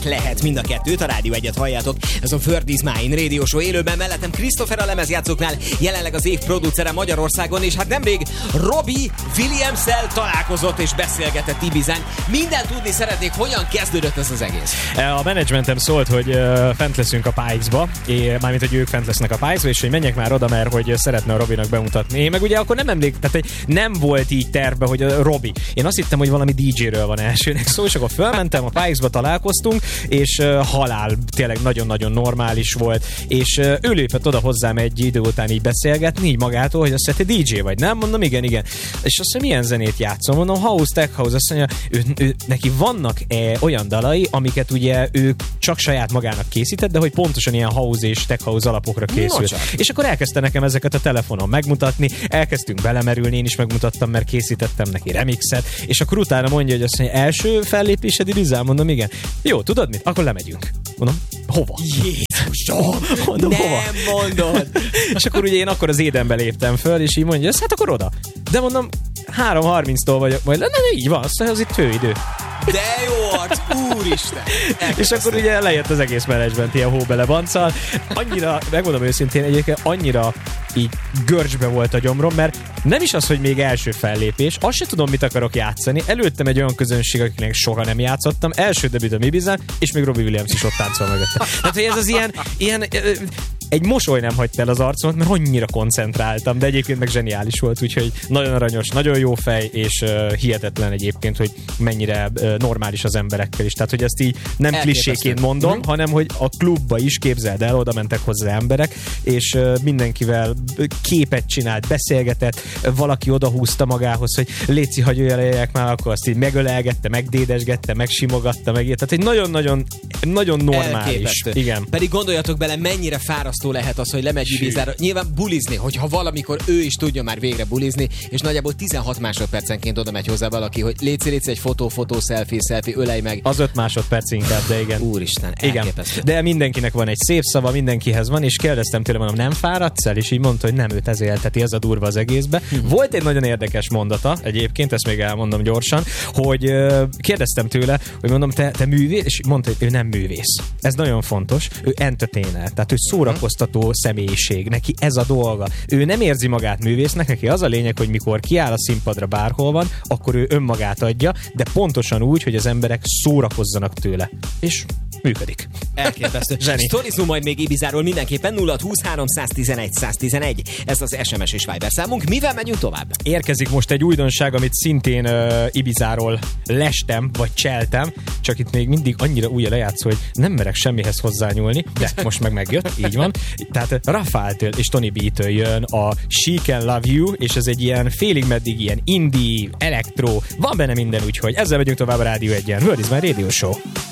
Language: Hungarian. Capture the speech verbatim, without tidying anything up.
lehet mind a kettőt, a Rádió egyet halljátok. Ez a Word is Mine Radio Show élőben, mellettem Christopher a lemezjátszóknál, jelenleg az év producere Magyarországon, és hát nemrég Robbie Williams-szel találkozott és beszélgetett Ibizán. Minden tudni szeretnék, hogyan kezdődött ez az egész. A menedzsmentem szólt, hogy uh, fent leszünk a Pikes-ba, mármint, hogy ők fent lesznek a Pikes-ba, és hogy menjek már oda, mert hogy szeretne a Robinak bemutatni. Én meg ugye akkor nem emlék, tehát nem volt így terve, hogy a Robi. Én azt hittem, hogy valami dé jéről van elsőnek szó, és akkor fölmentem, a Pikes-ba találkoztunk, és uh, halál, tényleg nagyon-nagyon normális volt, és uh, ő lépett oda hozzám egy idő után így beszélgetni, így magától, hogy azt mondja, te dé dzsé vagy, nem? Mondom, igen, igen. És azt mondja, milyen zenét játszom? Mondom, House, Tech House. Azt mondja, ő, ő, neki vannak e, olyan dalai, amiket ugye ő csak saját magának készített, de hogy pontosan ilyen House és Tech House alapokra készült. És akkor elkezdte nekem ezeket a telefonon megmutatni, elkezdtünk belemerülni, én is megmutattam, mert készítettem neki remixet, és akkor utána mondja, hogy azt mondja, első fellépésed Ibizán? Mondom, igen. Jó, tudod mit? Akkor lemegyünk. Mondom, hova? Jézusom! Mondom, nem hova? mondod! És akkor ugye én akkor az Édenbe léptem föl, és így mondja, hát akkor oda. De mondom, három harminctól vagyok, majd ne, ne, így van, azt mondja, az itt főidő. De jó arc, úristen! És akkor ugye lejött az egész menedzsment ilyen hóbelebanccal. Annyira, megmondom őszintén, egyébként annyira így görcsbe volt a gyomrom, mert nem is az, hogy még első fellépés, azt se tudom, mit akarok játszani. Előttem egy olyan közönség, akiknek soha nem játszottam, első debütöm Ibizán, és még Robbie Williams is ott táncol mögötte. Tehát, hogy ez az ilyen, ilyen egy mosoly nem hagyta el az arcomat, mert annyira koncentráltam, de egyébként meg zseniális volt, úgyhogy nagyon aranyos, nagyon jó fej, és uh, hihetetlen egyébként, hogy mennyire uh, normális az emberekkel is. Tehát, hogy ezt így nem kliséként mondom, mm-hmm. hanem, hogy a klubba is, képzeld el, oda mentek hozzá emberek, és uh, mindenkivel képet csinált, beszélgetett, valaki odahúzta magához, hogy léci, hagyj öljenek már, akkor azt így megölelgette, megdédesgette, megsimogatta, meg tehát egy nagyon-nagyon nagyon normális. Elképesztő. Igen. Pedig gondoljatok bele, mennyire fárasztó lehet az, hogy lemegy Ibizára. Nyilván bulizni, hogyha valamikor ő is tudja már végre bulizni, és nagyjából tizenhat másodpercenként oda megy hozzá valaki, hogy léci, léci, egy fotó, fotó, selfie, selfie, ölej meg. Az öt másodperc inkább, de igen. Úristen, elképesztő. Igen. De mindenkinek van egy szép szava, mindenkihez van, és kérdeztem tőle, mondom, nem fáradsz el? És így mondta, hogy nem, őt ez élteti, ez a durva az egészbe. Hmm. Volt egy nagyon érdekes mondata, egyébként, ezt még elmondom gyorsan, hogy uh, kérdeztem tőle, hogy mondom, te, te művész? És mondta, hogy ő nem művész. Ez nagyon fontos. Ő entertainer, tehát ő szórakoztató személyiség. Neki ez a dolga. Ő nem érzi magát művésznek, neki az a lényeg, hogy mikor kiáll a színpadra bárhol van, akkor ő önmagát adja, de pontosan úgy, hogy az emberek szórakozzanak tőle. És működik. Elképesztő. Sztorizunk majd még Ibizáról mindenképpen nulla húsz háromszáztizenegy száztizenegy. Ez az es em es és Viber számunk. Mivel megyünk tovább? Érkezik most egy újdonság, amit szintén uh, Ibizáról lestem, vagy cseltem, csak itt még mindig annyira újra lejátszó, hogy nem merek semmihez hozzányúlni, de most meg megjött, így van. Tehát Rafale-től és Tony B-től jön a She Can Love You, és ez egy ilyen félig meddig ilyen indie, elektro, van benne minden, úgyhogy ezzel megyünk tovább a Rádió egyen. Word is Mine Radio Show.